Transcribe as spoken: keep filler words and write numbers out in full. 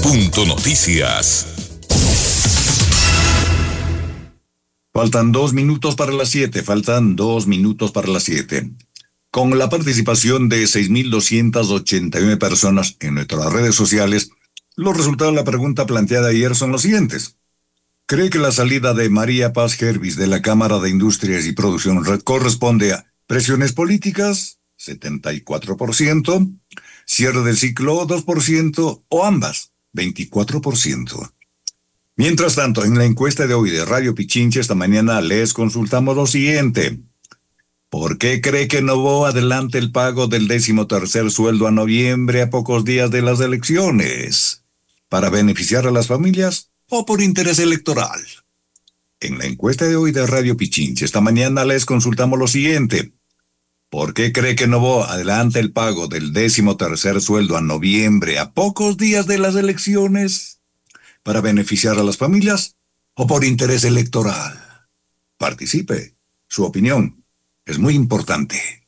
Punto Noticias. Faltan dos minutos para las siete, faltan dos minutos para las siete. Con la participación de seis mil doscientas ochenta y nueve personas en nuestras redes sociales, los resultados de la pregunta planteada ayer son los siguientes. ¿Cree que la salida de María Paz Gervis de la Cámara de Industrias y Producción corresponde a presiones políticas? setenta y cuatro por ciento. Cierre del ciclo, dos por ciento. O ambas, veinticuatro por ciento. Mientras tanto, en la encuesta de hoy de Radio Pichinche, esta mañana les consultamos lo siguiente. ¿Por qué cree que no va adelante el pago del décimo tercer sueldo a noviembre a pocos días de las elecciones? ¿Para beneficiar a las familias o por interés electoral? En la encuesta de hoy de Radio Pichinche, esta mañana les consultamos lo siguiente. ¿Por qué cree que no va adelante el pago del décimo tercer sueldo a noviembre a pocos días de las elecciones? ¿Para beneficiar a las familias o por interés electoral? Participe. Su opinión es muy importante.